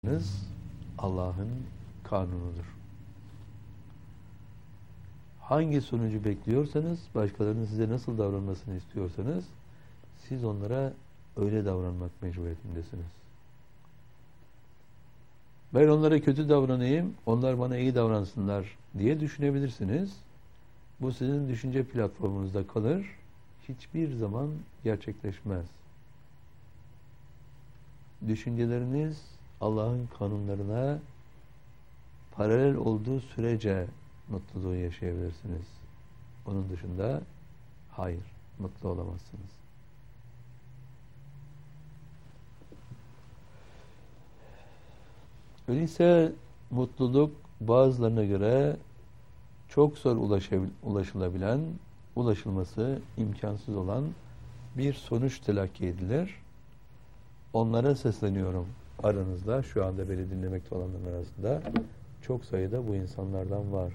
Allah'ın kanunudur. Hangi sonucu bekliyorsanız, başkalarının size nasıl davranmasını istiyorsanız, siz onlara öyle davranmak mecburiyetindesiniz. Ben onlara kötü davranayım, onlar bana iyi davransınlar diye düşünebilirsiniz. Bu sizin düşünce platformunuzda kalır, hiçbir zaman gerçekleşmez. Düşünceleriniz Allah'ın kanunlarına paralel olduğu sürece mutluluğu yaşayabilirsiniz. Onun dışında hayır, mutlu olamazsınız. Öyleyse mutluluk bazılarına göre çok zor ulaşılabilen, ulaşılması imkansız olan bir sonuç telakki edilir. Onlara sesleniyorum. Aranızda, şu anda beni dinlemekte olanların arasında çok sayıda bu insanlardan var.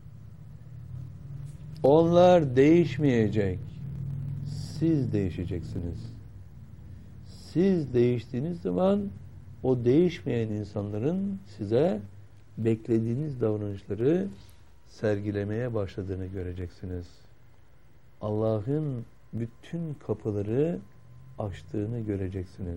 Onlar değişmeyecek. Siz değişeceksiniz. Siz değiştiğiniz zaman o değişmeyen insanların size beklediğiniz davranışları sergilemeye başladığını göreceksiniz. Allah'ın bütün kapıları açtığını göreceksiniz.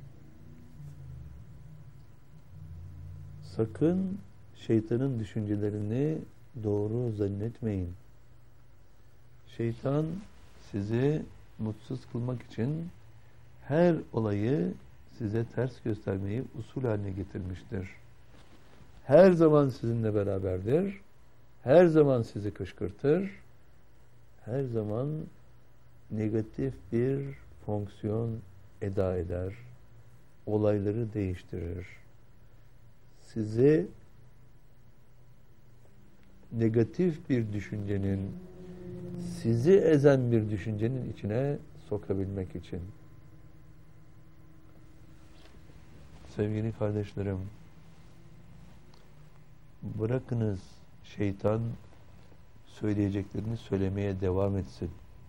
Sakın şeytanın düşüncelerini doğru zannetmeyin. Şeytan sizi mutsuz kılmak için her olayı size ters göstermeyi usul haline getirmiştir. Her zaman sizinle beraberdir. Her zaman sizi kışkırtır. Her zaman negatif bir fonksiyon eda eder. Olayları değiştirir. Sizi negatif bir düşüncenin, sizi ezen bir düşüncenin içine sokabilmek için. Sevgili kardeşlerim, bırakınız şeytan söyleyeceklerini söylemeye devam etsin.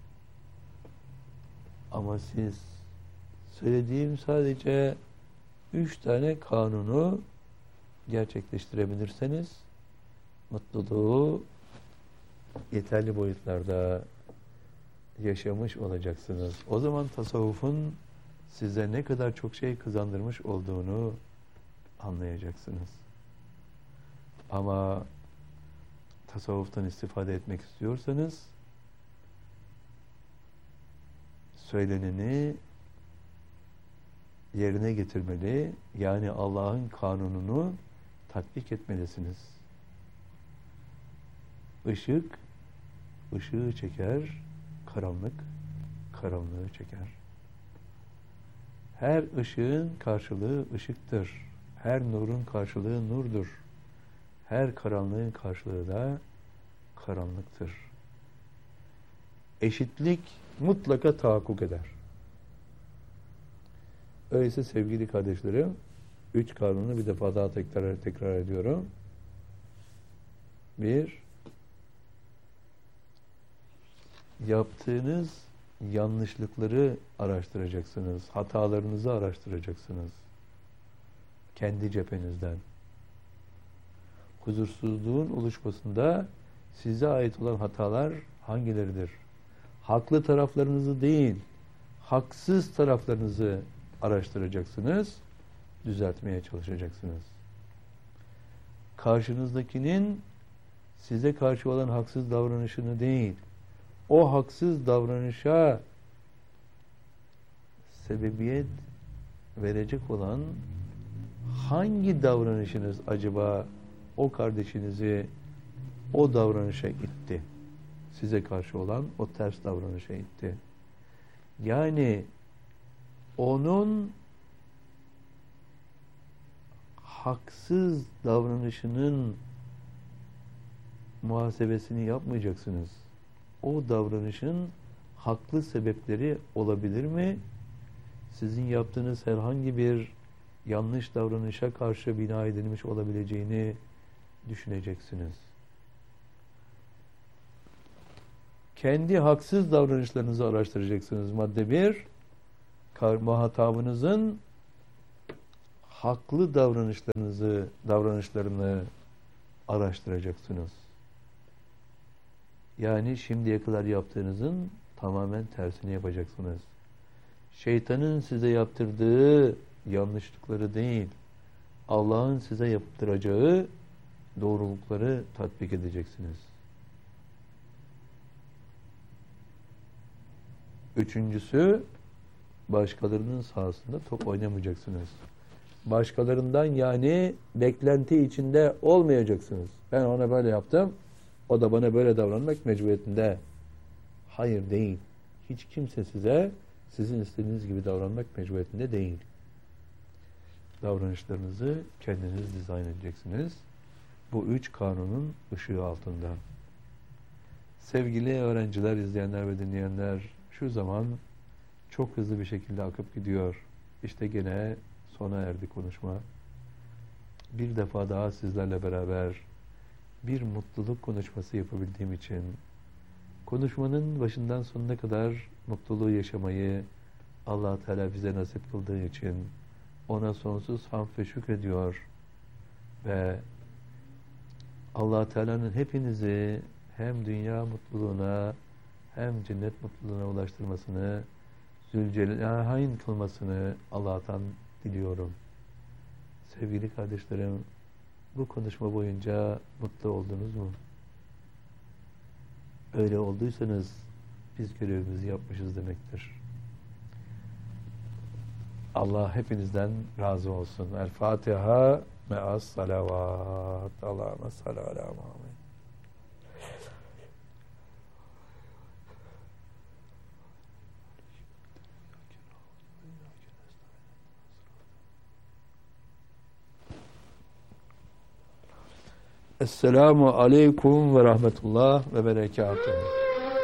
Ama siz söylediğim sadece 3 tane kanunu gerçekleştirebilirseniz mutluluğu yeterli boyutlarda yaşamış olacaksınız. O zaman tasavvufun size ne kadar çok şey kazandırmış olduğunu anlayacaksınız. Ama tasavvuftan istifade etmek istiyorsanız söyleneni yerine getirmeli, yani Allah'ın kanununu tatbik etmelisiniz. Işık, ışığı çeker, karanlık, karanlığı çeker. Her ışığın karşılığı ışıktır. Her nurun karşılığı nurdur. Her karanlığın karşılığı da karanlıktır. Eşitlik mutlaka tahakkuk eder. Öyleyse sevgili kardeşlerim, 3 kanunu bir defa daha tekrar ediyorum. 1, yaptığınız yanlışlıkları araştıracaksınız. Hatalarınızı araştıracaksınız. Kendi cephenizden. Huzursuzluğun oluşmasında size ait olan hatalar hangileridir? Haklı taraflarınızı değil, haksız taraflarınızı araştıracaksınız, düzeltmeye çalışacaksınız. Karşınızdakinin size karşı olan haksız davranışını değil, o haksız davranışa sebebiyet verecek olan hangi davranışınız acaba o kardeşinizi o davranışa itti? Size karşı olan o ters davranışa itti. Yani onun haksız davranışının muhasebesini yapmayacaksınız. O davranışın haklı sebepleri olabilir mi? Sizin yaptığınız herhangi bir yanlış davranışa karşı bina edilmiş olabileceğini düşüneceksiniz. Kendi haksız davranışlarınızı araştıracaksınız. Madde 1, muhatabınızın haklı davranışlarını araştıracaksınız. Yani şimdiye kadar yaptığınızın tamamen tersini yapacaksınız. Şeytanın size yaptırdığı yanlışlıkları değil, Allah'ın size yaptıracağı doğrulukları tatbik edeceksiniz. Üçüncüsü, başkalarının sahasında top oynamayacaksınız. Başkalarından yani beklenti içinde olmayacaksınız. Ben ona böyle yaptım, o da bana böyle davranmak mecburiyetinde. Hayır, değil. Hiç kimse size sizin istediğiniz gibi davranmak mecburiyetinde değil. Davranışlarınızı kendiniz dizayn edeceksiniz. Bu 3 kanunun ışığı altında. Sevgili öğrenciler, izleyenler ve dinleyenler, şu zaman çok hızlı bir şekilde akıp gidiyor. İşte gene sona erdi konuşma. Bir defa daha sizlerle beraber bir mutluluk konuşması yapabildiğim için, konuşmanın başından sonuna kadar mutluluğu yaşamayı Allah Teala bize nasip kıldığı için ona sonsuz hamd ve şükrediyor ve Allah Teala'nın hepinizi hem dünya mutluluğuna hem cennet mutluluğuna ulaştırmasını, Zülcelal'in kılmasını Allah'tan diliyorum. Sevgili kardeşlerim, bu konuşma boyunca mutlu oldunuz mu? Öyle olduysanız biz görevimizi yapmışız demektir. Allah hepinizden razı olsun. El Fatiha me'as salavat. Allahümme salli ala Muhammed. Esselamu aleyküm ve rahmetullah ve berekatuhu.